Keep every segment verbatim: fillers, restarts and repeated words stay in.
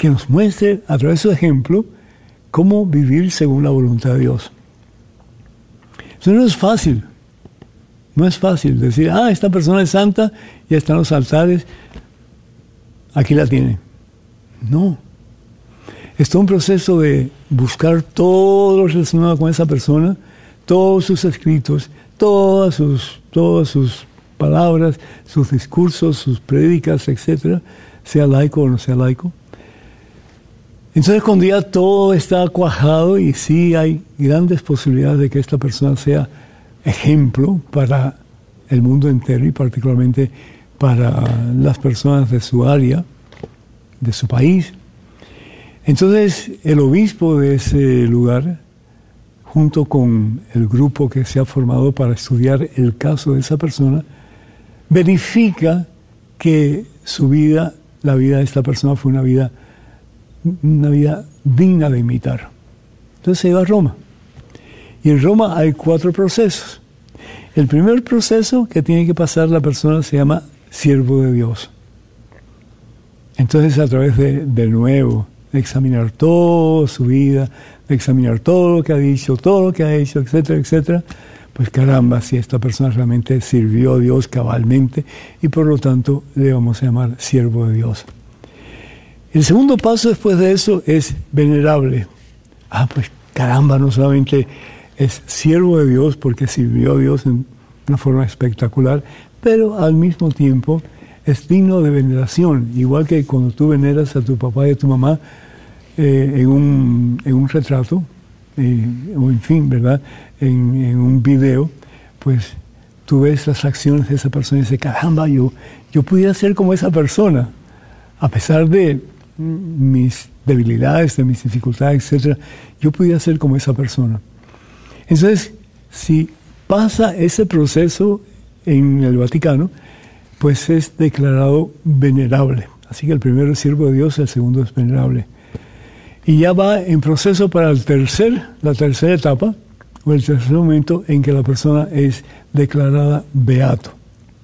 que nos muestre a través de su ejemplo cómo vivir según la voluntad de Dios. Eso no es fácil. No es fácil decir, ah, esta persona es santa, ya está en los altares, aquí la tiene. No. Es todo un proceso de buscar todo lo relacionado con esa persona, todos sus escritos, todas sus, todas sus palabras, sus discursos, sus prédicas, etcétera, sea laico o no sea laico. Entonces, cuando ya todo está cuajado y sí hay grandes posibilidades de que esta persona sea ejemplo para el mundo entero y particularmente para las personas de su área, de su país. Entonces, el obispo de ese lugar, junto con el grupo que se ha formado para estudiar el caso de esa persona, verifica que su vida, la vida de esta persona fue una vida, una vida digna de imitar. Entonces se va a Roma. Y en Roma hay cuatro procesos. El primer proceso que tiene que pasar la persona se llama siervo de Dios. Entonces, a través de, de nuevo, de examinar toda su vida, de examinar todo lo que ha dicho, todo lo que ha hecho, etcétera, etcétera, pues caramba, si esta persona realmente sirvió a Dios cabalmente y por lo tanto le vamos a llamar siervo de Dios. El segundo paso después de eso es venerable. Ah, pues caramba, no solamente es siervo de Dios porque sirvió a Dios en una forma espectacular, pero al mismo tiempo es digno de veneración, igual que cuando tú veneras a tu papá y a tu mamá eh, en, un, en un retrato, eh, o en fin, ¿verdad?, en, en un video, pues tú ves las acciones de esa persona y dices, caramba, yo, yo pudiera ser como esa persona, a pesar de mis debilidades, de mis dificultades, etcétera, yo pudiera ser como esa persona. Entonces, si pasa ese proceso en el Vaticano, pues es declarado venerable. Así que el primero es siervo de Dios, el segundo es venerable. Y ya va en proceso para el tercer, la tercera etapa, o el tercer momento en que la persona es declarada beato.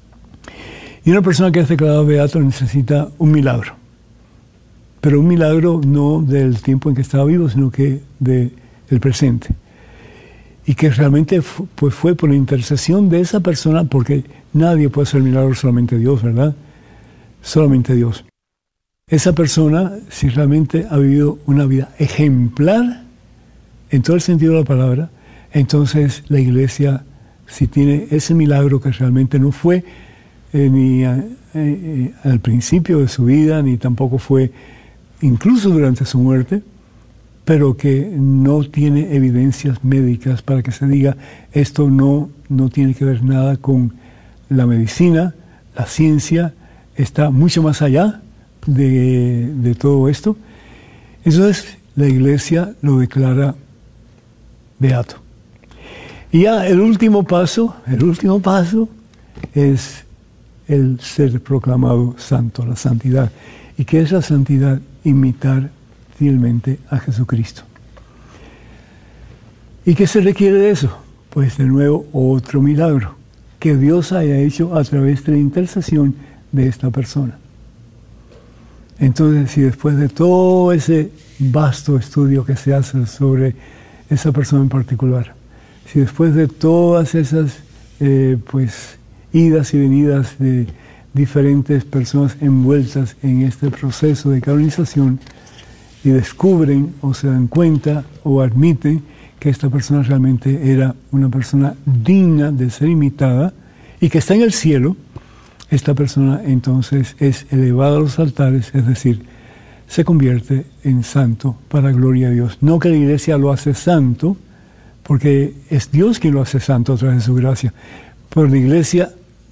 Y una persona que es declarada beato necesita un milagro. Pero un milagro no del tiempo en que estaba vivo, sino que de, del presente. Y que realmente fu, pues fue por la intercesión de esa persona, porque nadie puede hacer milagros, solamente Dios, ¿verdad? Solamente Dios. Esa persona, si realmente ha vivido una vida ejemplar, en todo el sentido de la palabra, entonces la Iglesia, si tiene ese milagro que realmente no fue eh, ni a, eh, al principio de su vida, ni tampoco fue incluso durante su muerte, pero que no tiene evidencias médicas para que se diga esto no, no tiene que ver nada con la medicina, la ciencia, está mucho más allá de, de todo esto. Entonces la Iglesia lo declara beato. Y ya el último paso, el último paso es el ser proclamado santo, la santidad. ¿Y qué es la santidad? Imitar fielmente a Jesucristo. ¿Y qué se requiere de eso? Pues de nuevo otro milagro que Dios haya hecho a través de la intercesión de esta persona. Entonces, si después de todo ese vasto estudio que se hace sobre esa persona en particular, si después de todas esas eh, pues idas y venidas de diferentes personas envueltas en este proceso de canonización, y descubren o se dan cuenta o admiten que esta persona realmente era una persona digna de ser imitada y que está en el cielo, esta persona entonces es elevada a los altares, es decir, se convierte en santo para gloria de Dios. No que la Iglesia lo hace santo, porque es Dios quien lo hace santo a través de su gracia, pero la Iglesia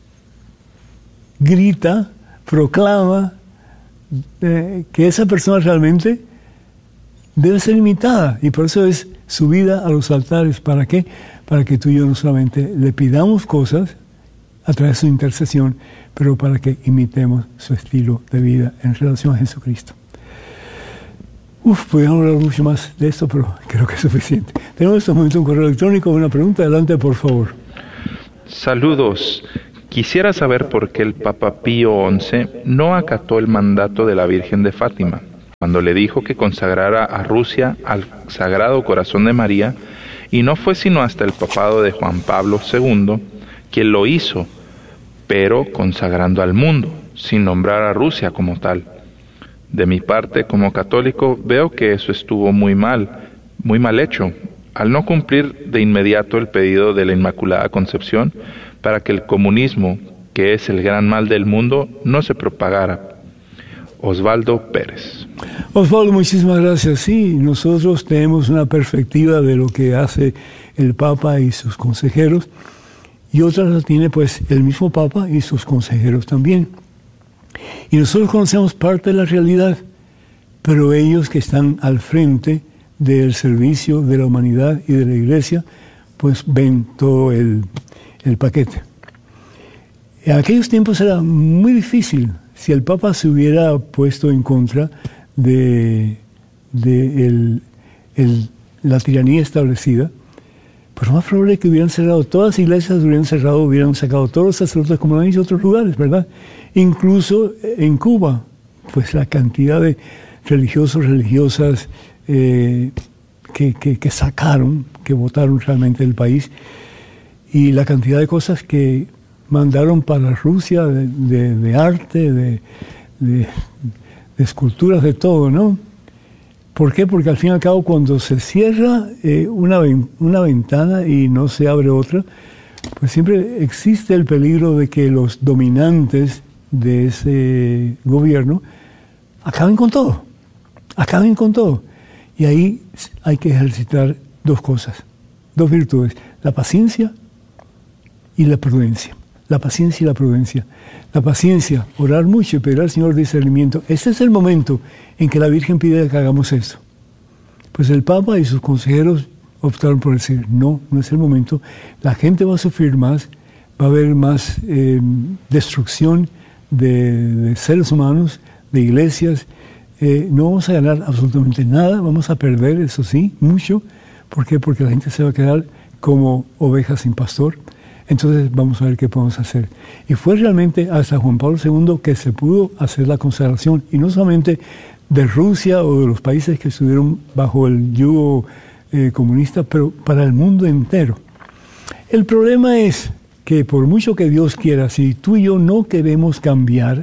grita, proclama eh, que esa persona realmente debe ser imitada, y por eso es subida a los altares. ¿Para qué? Para que tú y yo no solamente le pidamos cosas a través de su intercesión, pero para que imitemos su estilo de vida en relación a Jesucristo. Uf, podríamos hablar mucho más de esto, pero creo que es suficiente. Tenemos en este momento un correo electrónico, una pregunta. Adelante, por favor. Saludos. Quisiera saber por qué el Papa Pío once no acató el mandato de la Virgen de Fátima. cuando le dijo que consagrara a Rusia al Sagrado Corazón de María, y no fue sino hasta el papado de Juan Pablo segundo quien lo hizo, pero consagrando al mundo, sin nombrar a Rusia como tal. De mi parte, como católico, veo que eso estuvo muy mal, muy mal hecho, al no cumplir de inmediato el pedido de la Inmaculada Concepción para que el comunismo, que es el gran mal del mundo, no se propagara. Osvaldo Pérez. Osvaldo, muchísimas gracias. Sí, nosotros tenemos una perspectiva de lo que hace el Papa y sus consejeros, y otras la tiene pues el mismo Papa y sus consejeros también. Y nosotros conocemos parte de la realidad, pero ellos que están al frente del servicio de la humanidad y de la Iglesia, pues ven todo el, el paquete. En aquellos tiempos era muy difícil. Si el Papa se hubiera puesto en contra de, de el, el, la tiranía establecida, pues lo más probable es que hubieran cerrado todas las iglesias, hubieran cerrado, hubieran sacado todos los sacerdotes, como lo han hecho en otros lugares, ¿verdad? Incluso en Cuba, pues la cantidad de religiosos, religiosas eh, que, que, que sacaron, que votaron realmente del país, y la cantidad de cosas que mandaron para Rusia de, de, de arte, de, de, de esculturas, de todo, ¿no? ¿Por qué? Porque al fin y al cabo cuando se cierra eh, una, una ventana y no se abre otra, pues siempre existe el peligro de que los dominantes de ese gobierno acaben con todo, acaben con todo. Y ahí hay que ejercitar dos cosas, dos virtudes, la paciencia y la prudencia. La paciencia y la prudencia. La paciencia, orar mucho y pedir al Señor discernimiento. Ese es el momento en que la Virgen pide que hagamos esto. Pues el Papa y sus consejeros optaron por decir, no, no es el momento. La gente va a sufrir más, va a haber más eh, destrucción de, de seres humanos, de iglesias. Eh, no vamos a ganar absolutamente nada, vamos a perder, eso sí, mucho. ¿Por qué? Porque la gente se va a quedar como ovejas sin pastor. Entonces vamos a ver qué podemos hacer. Y fue realmente hasta Juan Pablo segundo que se pudo hacer la consagración, y no solamente de Rusia o de los países que estuvieron bajo el yugo eh, comunista, pero para el mundo entero. El problema es que por mucho que Dios quiera, si tú y yo no queremos cambiar,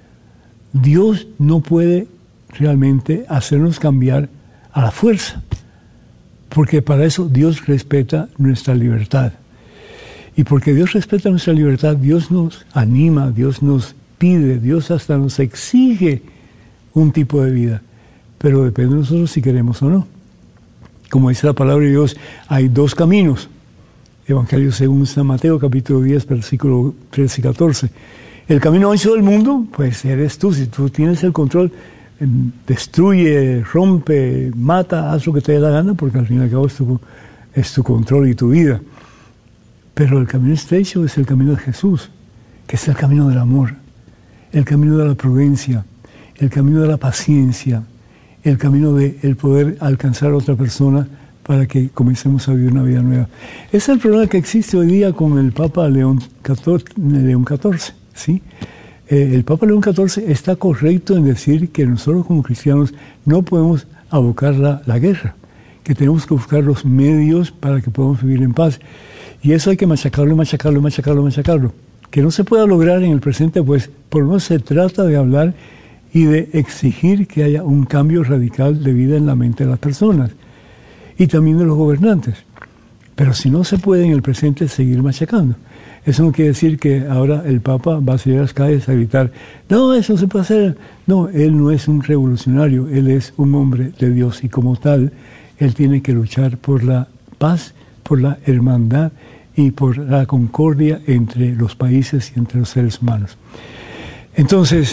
Dios no puede realmente hacernos cambiar a la fuerza, porque para eso Dios respeta nuestra libertad. Y porque Dios respeta nuestra libertad, Dios nos anima, Dios nos pide, Dios hasta nos exige un tipo de vida. Pero depende de nosotros si queremos o no. Como dice la palabra de Dios, hay dos caminos. Evangelio según San Mateo, capítulo diez, versículos trece y catorce. El camino ancho del mundo, pues eres tú. Si tú tienes el control, destruye, rompe, mata, haz lo que te dé la gana, porque al fin y al cabo es tu, es tu control y tu vida. Pero el camino estrecho es el camino de Jesús, que es el camino del amor, el camino de la prudencia, el camino de la paciencia, el camino de el poder alcanzar a otra persona para que comencemos a vivir una vida nueva. Ese es el problema que existe hoy día con el Papa León catorce, ¿sí? Eh, el Papa León catorce está correcto en decir que nosotros como cristianos no podemos abocar la, la guerra, que tenemos que buscar los medios para que podamos vivir en paz. Y eso hay que machacarlo, machacarlo, machacarlo, machacarlo. Que no se pueda lograr en el presente, pues por lo menos se trata de hablar y de exigir que haya un cambio radical de vida en la mente de las personas y también de los gobernantes. Pero si no se puede en el presente seguir machacando. Eso no quiere decir que ahora el Papa va a salir a las calles a gritar, no, eso no se puede hacer. No, él no es un revolucionario, él es un hombre de Dios y como tal, él tiene que luchar por la paz, por la hermandad y por la concordia entre los países y entre los seres humanos. Entonces,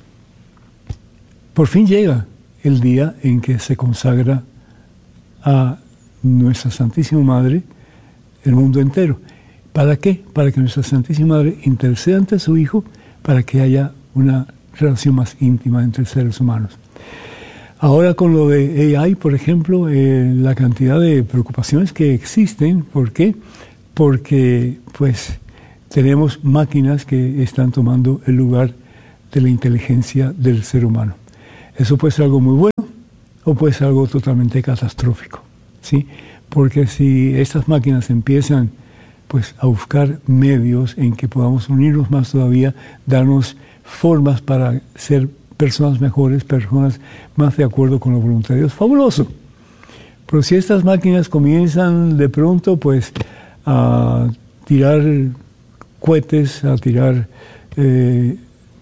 por fin llega el día en que se consagra a nuestra Santísima Madre el mundo entero. ¿Para qué? Para que nuestra Santísima Madre interceda ante su Hijo para que haya una relación más íntima entre seres humanos. Ahora con lo de A I, por ejemplo, eh, la cantidad de preocupaciones que existen, ¿por qué? Porque pues tenemos máquinas que están tomando el lugar de la inteligencia del ser humano. Eso puede ser algo muy bueno o puede ser algo totalmente catastrófico, ¿sí? Porque si estas máquinas empiezan pues a buscar medios en que podamos unirnos más todavía, darnos formas para ser personas mejores, personas más de acuerdo con la voluntad de Dios, fabuloso. Pero si estas máquinas comienzan de pronto pues a tirar cohetes, a tirar eh,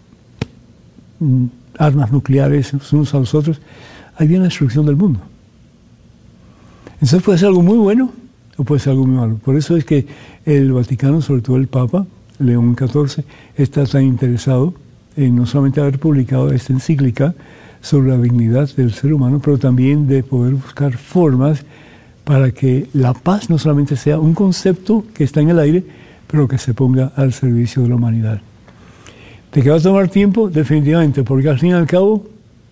armas nucleares unos a los otros, ahí viene la destrucción del mundo. Entonces puede ser algo muy bueno o puede ser algo muy malo. Por eso es que el Vaticano, sobre todo el Papa, León catorce, está tan interesado en no solamente haber publicado esta encíclica sobre la dignidad del ser humano, pero también de poder buscar formas para que la paz no solamente sea un concepto que está en el aire, pero que se ponga al servicio de la humanidad. ¿De qué va a tomar tiempo? Definitivamente, porque al fin y al cabo,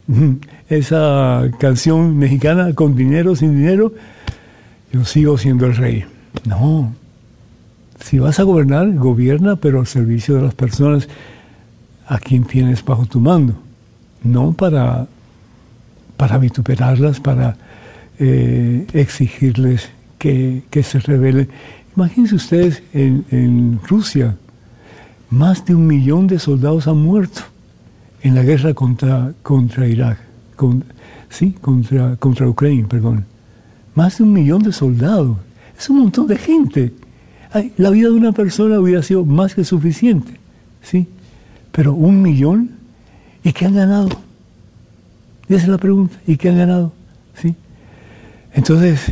esa canción mexicana, con dinero, sin dinero, yo sigo siendo el rey. No. Si vas a gobernar, gobierna, pero al servicio de las personas a quien tienes bajo tu mando. No para, para vituperarlas, para eh, exigirles que, que se rebelen. Imagínense ustedes, en, en Rusia, más de un millón de soldados han muerto en la guerra contra, contra Irak, con, sí, contra, contra Ucrania, perdón. Más de un millón de soldados. Es un montón de gente. Ay, la vida de una persona hubiera sido más que suficiente, ¿sí? Pero un millón, ¿y qué han ganado? Esa es la pregunta, ¿y qué han ganado? ¿Sí? Entonces,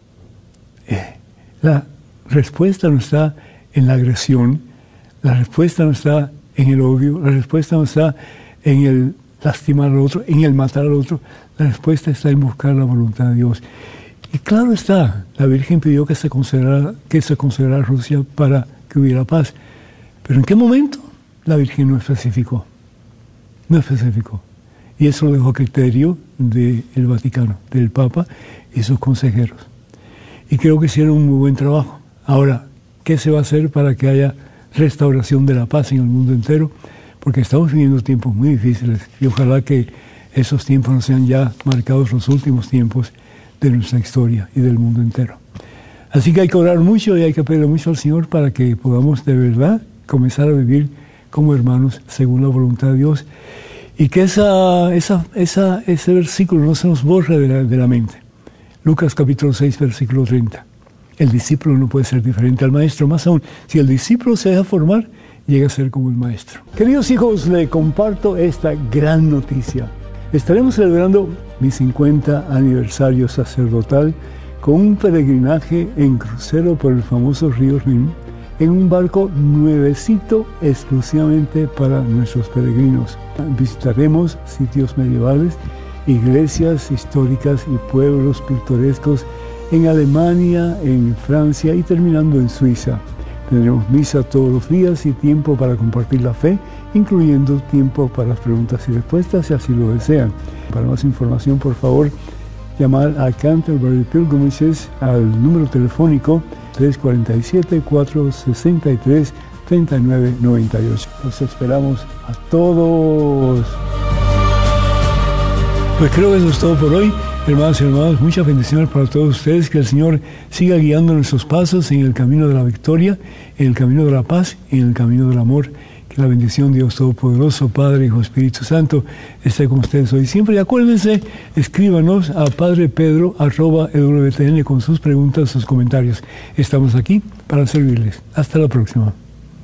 eh, la respuesta no está en la agresión, la respuesta no está en el odio, la respuesta no está en el lastimar al otro, en el matar al otro, la respuesta está en buscar la voluntad de Dios. Y claro está, la Virgen pidió que se considerara, que se considerara Rusia para que hubiera paz. ¿Pero en qué momento? La Virgen no especificó. No especificó. Y eso lo dejó a criterio del Vaticano, del Papa y sus consejeros. Y creo que hicieron un muy buen trabajo. Ahora, ¿qué se va a hacer para que haya restauración de la paz en el mundo entero? Porque estamos viviendo tiempos muy difíciles y ojalá que esos tiempos no sean ya marcados los últimos tiempos de nuestra historia y del mundo entero. Así que hay que orar mucho y hay que pedirle mucho al Señor para que podamos de verdad comenzar a vivir como hermanos según la voluntad de Dios y que esa, esa, esa, ese versículo no se nos borre de la, de la mente. Lucas capítulo seis, versículo treinta. El discípulo no puede ser diferente al maestro, más aún, si el discípulo se deja formar, llega a ser como el maestro. Queridos hijos, le comparto esta gran noticia. Estaremos celebrando mi cincuenta aniversario sacerdotal con un peregrinaje en crucero por el famoso río Rin, en un barco nuevecito exclusivamente para nuestros peregrinos. Visitaremos sitios medievales, iglesias históricas y pueblos pintorescos en Alemania, en Francia y terminando en Suiza. Tendremos misa todos los días y tiempo para compartir la fe, incluyendo tiempo para las preguntas y respuestas, si así lo desean. Para más información, por favor, llamar a Canterbury Pilgrimages al número telefónico tres cuatro siete, cuatro seis tres, tres nueve nueve ocho. Los esperamos a todos. Pues creo que eso es todo por hoy. Hermanos y hermanas, muchas bendiciones para todos ustedes. Que el Señor siga guiando nuestros pasos en el camino de la victoria, en el camino de la paz, en el camino del amor. Que la bendición de Dios Todopoderoso, Padre, Hijo, Espíritu Santo, esté con ustedes hoy siempre. Y acuérdense, escríbanos a padrepedro arroba e w t n con sus preguntas, sus comentarios. Estamos aquí para servirles. Hasta la próxima.